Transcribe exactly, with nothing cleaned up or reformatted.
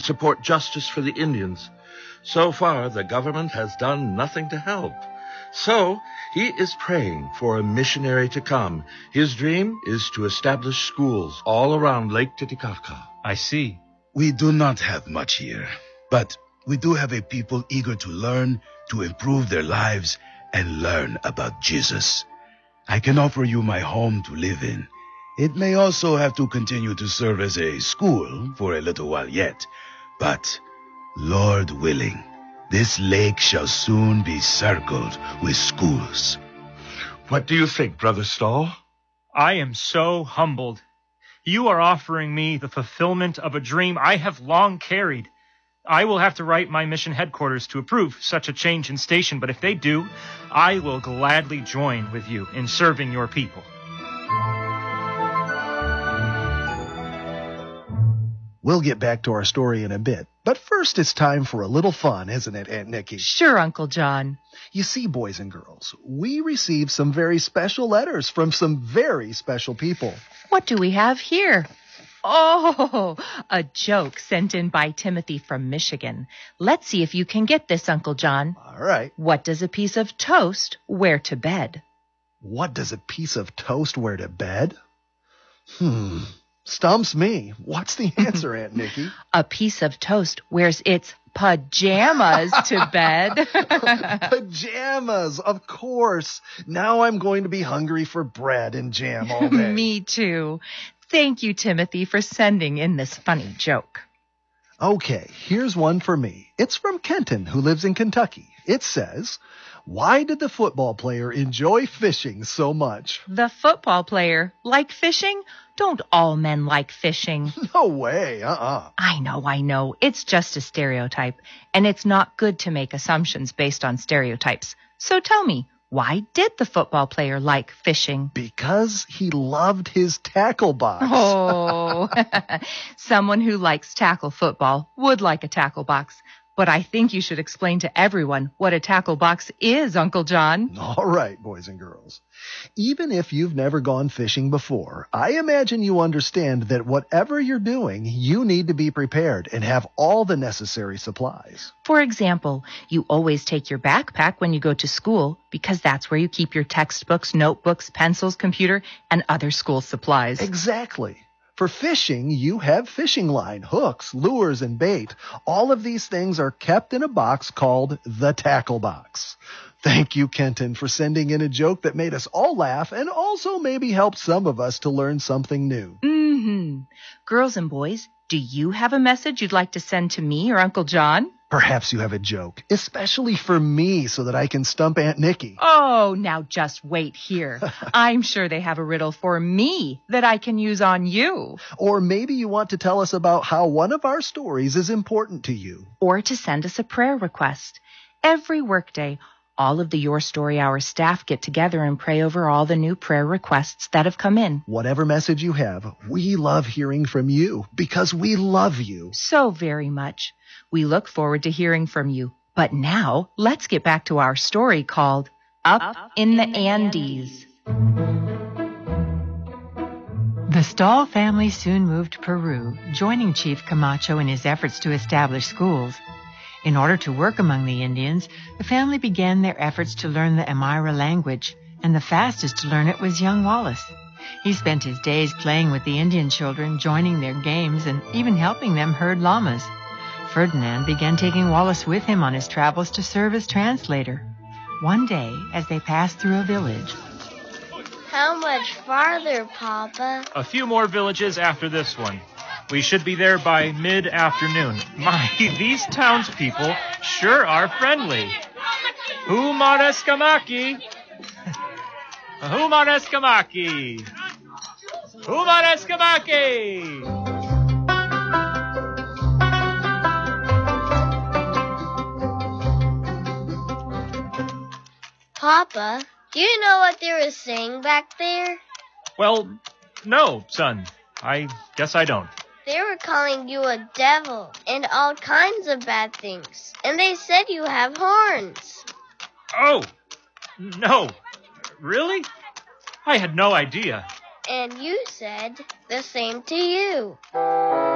support justice for the Indians. So far, the government has done nothing to help. So, he is praying for a missionary to come. His dream is to establish schools all around Lake Titicaca. I see. We do not have much here, but we do have a people eager to learn, to improve their lives, and learn about Jesus. I can offer you my home to live in. It may also have to continue to serve as a school for a little while yet, but Lord willing, this lake shall soon be circled with schools. What do you think, Brother Stahl? I am so humbled. You are offering me the fulfillment of a dream I have long carried. I will have to write my mission headquarters to approve such a change in station, but if they do, I will gladly join with you in serving your people. We'll get back to our story in a bit, but first it's time for a little fun, isn't it, Aunt Nikki? Sure, Uncle John. You see, boys and girls, we received some very special letters from some very special people. What do we have here? Oh, a joke sent in by Timothy from Michigan. Let's see if you can get this, Uncle John. All right. What does a piece of toast wear to bed? What does a piece of toast wear to bed? Hmm, stumps me. What's the answer, Aunt Nikki? A piece of toast wears its pajamas to bed. Pajamas, of course. Now I'm going to be hungry for bread and jam all day. Me too. Thank you, Timothy, for sending in this funny joke. Okay, here's one for me. It's from Kenton, who lives in Kentucky. It says, why did the football player enjoy fishing so much? The football player like fishing? Don't all men like fishing? No way, uh-uh. I know, I know. It's just a stereotype, and it's not good to make assumptions based on stereotypes. So tell me, why did the football player like fishing? Because he loved his tackle box. Oh, someone who likes tackle football would like a tackle box. But I think you should explain to everyone what a tackle box is, Uncle John. All right, boys and girls. Even if you've never gone fishing before, I imagine you understand that whatever you're doing, you need to be prepared and have all the necessary supplies. For example, you always take your backpack when you go to school because that's where you keep your textbooks, notebooks, pencils, computer, and other school supplies. Exactly. For fishing, you have fishing line, hooks, lures, and bait. All of these things are kept in a box called the tackle box. Thank you, Kenton, for sending in a joke that made us all laugh and also maybe helped some of us to learn something new. Mm-hmm. Girls and boys, do you have a message you'd like to send to me or Uncle John? Perhaps you have a joke, especially for me, so that I can stump Aunt Nikki. Oh, now just wait here. I'm sure they have a riddle for me that I can use on you. Or maybe you want to tell us about how one of our stories is important to you. Or to send us a prayer request. Every workday, all of the Your Story Hour staff get together and pray over all the new prayer requests that have come in. Whatever message you have, we love hearing from you because we love you. So very much. We look forward to hearing from you. But now, let's get back to our story called Up, Up in, in the, the Andes. The Stahl family soon moved to Peru, joining Chief Camacho in his efforts to establish schools. In order to work among the Indians, the family began their efforts to learn the Aymara language, and the fastest to learn it was young Wallace. He spent his days playing with the Indian children, joining their games, and even helping them herd llamas. Ferdinand began taking Wallace with him on his travels to serve as translator. One day, as they passed through a village... How much farther, Papa? A few more villages after this one. We should be there by mid-afternoon. My, these townspeople sure are friendly. Humareskamaki! Humareskamaki! Humareskamaki! Papa, do you know what they were saying back there? Well, no, son. I guess I don't. They were calling you a devil and all kinds of bad things. And they said you have horns. Oh, no. Really? I had no idea. And you said the same to you.